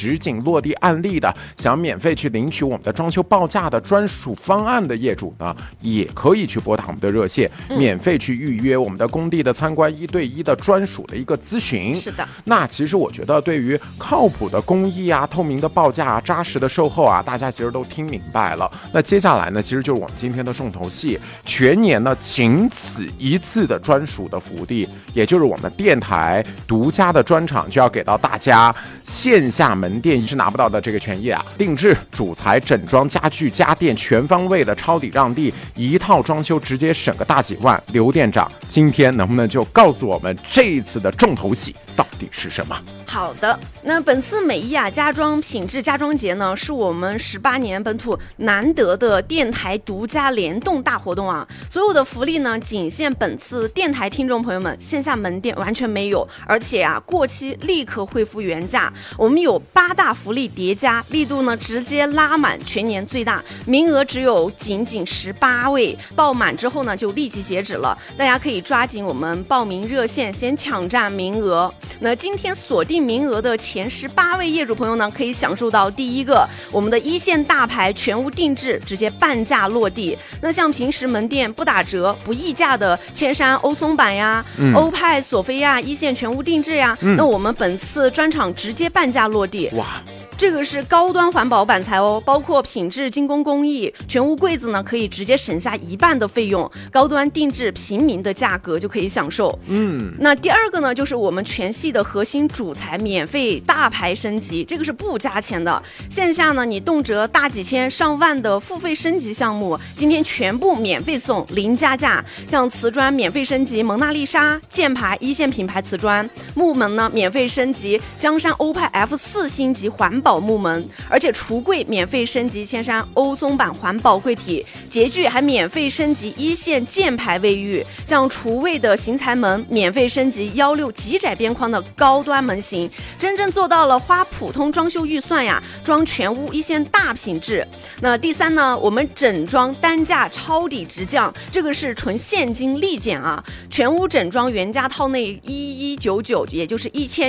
实景落地案例的，想免费去领取我们的装修报价的专属方案的业主呢，也可以去拨打我们的热线，免费去预约我们的工地的参观1对1的专属的一个咨询。 是的， 那其实我觉得对于靠谱的工艺啊、透明的报价啊、扎实的售后啊，大家其实都听明白了。那接下来呢，其实就是我们今天的重头戏，全年呢仅此一次的专属的福利，也就是我们电台独家的专场，就要给到大家线下门店是拿不到的这个权益啊！定制、主材、整装、家具、家电全方位的抄底让地，一套装修直接省个大几万。刘店长今天能不能就告诉我们这一次的重头戏到底是什么？ 好的，那本次美伊雅家装品质家装节呢，是我们18年本土难得的电台独家联动大活动啊！所有的福利呢，仅限本次电台听众朋友们，线下门店完全没有，而且啊，过期立刻恢复原价。我们有8大福利叠加，力度呢直接拉满全年最大，名额只有仅18位，报满之后呢就立即截止了，大家可以抓紧我们报名热线，先抢占名额。那今天锁定名额的前18位业主朋友呢，可以享受到第一个我们的一线大牌全屋定制直接半价落地。那像平时门店不打折不议价的千山欧松板呀、欧派索菲亚一线全屋定制呀，那我们本次专场直接半价落地。 哇！ 这个是高端环保板材哦，包括品质精工工艺，全屋柜子呢可以直接省下1半的费用，高端定制平民的价格就可以享受。那第二个呢，就是我们全系的核心主材免费大牌升级，这个是不加钱的。线下呢，你动辄大几千上万的付费升级项目，今天全部免费送，零加价。像瓷砖免费升级蒙娜丽莎箭牌一线品牌瓷砖，木门呢免费升级江山欧派 F4星级环保木门，而且橱柜免费升级千山欧松板环保柜体，洁具还免费升级一线箭牌卫浴，像厨卫的邢台门免费升级16极窄边框的高端门型，真正做到了花普通装修预算呀，装全屋一线大品质。那第三呢，我们整装单价抄底直降，这个是纯现金立减啊，全屋整装原价套内1199，也就是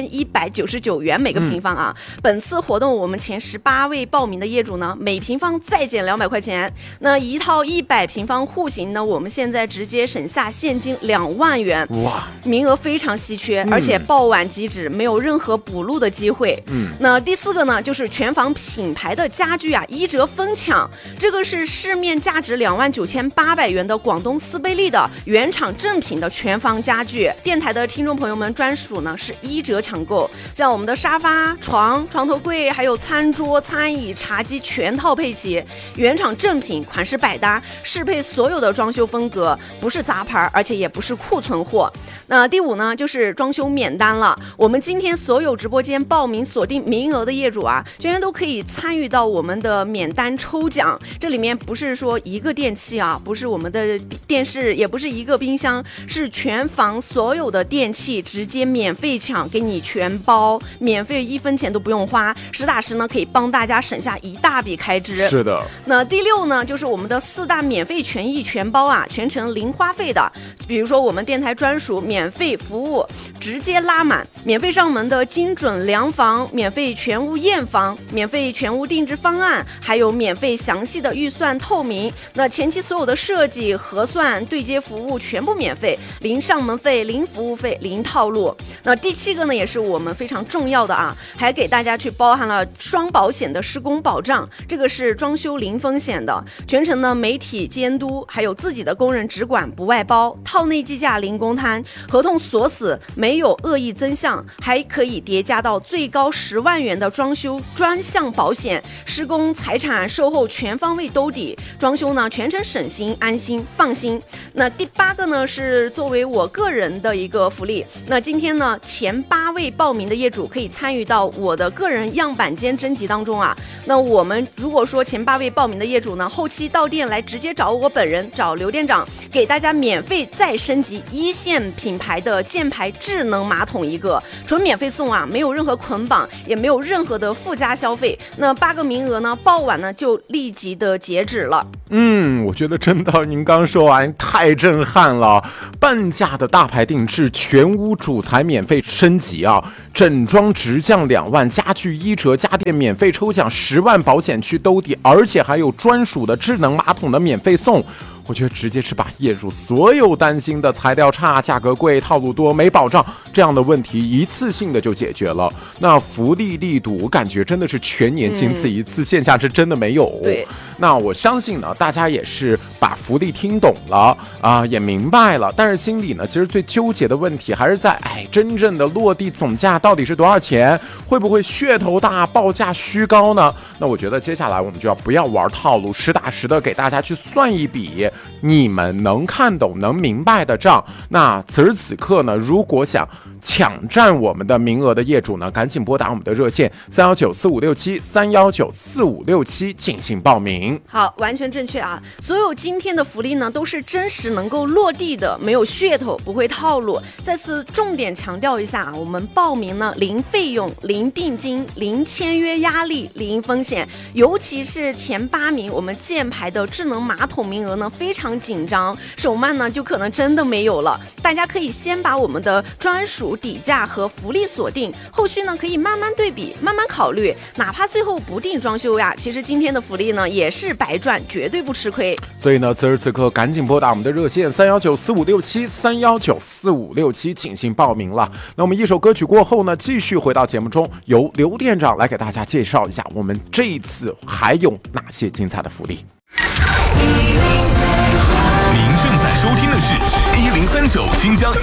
1199元每个平方啊。本次活动我们前18位报名的业主呢，每平方再减200块钱。那一套100平方户型呢，我们现在直接省下现金2万元。 哇， 名额非常稀缺，而且报晚即止，没有任何补录的机会。那第4个呢，就是全房品牌的家具啊，1折疯抢。这个是市面价值29800元的广东斯贝利的原厂正品的全房家具，电台的听众朋友们专属呢是1折抢购。像我们的沙发、床头柜，还有餐桌、餐椅、茶几全套配齐，原厂正品，款式百搭，适配所有的装修风格，不是杂牌，而且也不是库存货。那第5呢，就是装修免单了。我们今天所有直播间报名锁定名额的业主啊，全都可以参与到我们的免单抽奖。这里面不是说一个电器啊，不是我们的电视，也不是一个冰箱，是全房所有的电器直接免费抢，给你全包，免费1分钱都不用花，实打实呢可以帮大家省下一大笔开支。 是的。 那第6呢，就是我们的4大免费权益全包啊，全程零花费的。比如说我们电台专属免费服务，直接拉满，免费上门的精准量房，免费全屋验房，免费全屋定制方案，还有免费详细的预算透明。那前期所有的设计、核算、对接服务全部免费，零上门费、零服务费、零套路。那第7个呢，也是我们非常重要的啊，还给大家去包含了双保险的施工保障，这个是装修零风险的，全程呢媒体监督，还有自己的工人只管不外包，套内计价零公摊，合同锁死，没有恶意增项，还可以叠加到最高10万元的装修专项保险，施工、财产、售后全方位兜底，装修呢全程省心、安心、放心。那第8个呢，是作为我个人的一个福利，那今天呢前8位报名的业主可以参与到我的个人样板间征集当中啊。那我们如果说前8位报名的业主呢，后期到店来直接找我本人，找刘店长，给大家免费再升级一线品牌的箭牌智能马桶1个，纯免费送啊，没有任何捆绑，也没有任何的附加消费。那8个名额呢，报完呢就立即的截止了。 我觉得真的您刚说完太震撼了，半价的大牌定制，全屋主材免费升级啊，整装直降2万，家具1折格家电免费抽奖10万保险区兜底，而且还有专属的智能马桶的免费送。我觉得直接是把业主所有担心的材料差、价格贵、套路多、没保障这样的问题一次性的就解决了。那福利力度，我感觉真的是全年仅此一次，线下是真的没有。 对， 那我相信呢，大家也是把福利听懂了啊，也明白了，但是心里呢，其实最纠结的问题还是在，真正的落地总价到底是多少钱？会不会噱头大、报价虚高呢？那我觉得接下来我们就要不要玩套路，实打实的给大家去算一笔你们能看懂、能明白的账。那此时此刻呢，如果想抢占我们的名额的业主呢，赶紧拨打我们的热线3194567，3194567进行报名。 好，完全正确啊！所有今天的福利呢，都是真实能够落地的，没有噱头，不会套路。再次重点强调一下啊，我们报名呢，零费用、零定金、零签约压力、零风险。尤其是前8名，我们箭牌的智能马桶名额呢非常紧张，手慢呢就可能真的没有了。大家可以先把我们的专属底价和福利锁定，后续呢可以慢慢对比，慢慢考虑，哪怕最后不定装修呀，其实今天的福利呢也是白赚，绝对不吃亏。 所以呢，此时此刻赶紧拨打我们的热线3194567，3194567进行报名了。那我们一首歌曲过后呢，继续回到节目中，由刘店长来给大家介绍一下我们这一次还有哪些精彩的福利。 您正在收听的是1039新疆